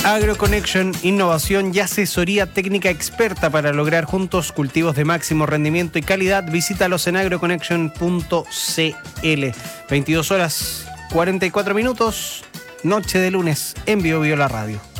AgroConnection, innovación y asesoría técnica experta para lograr juntos cultivos de máximo rendimiento y calidad. Visítalos en agroconnection.cl. 22 horas 44 minutos, noche de lunes en Bio Bio la Radio.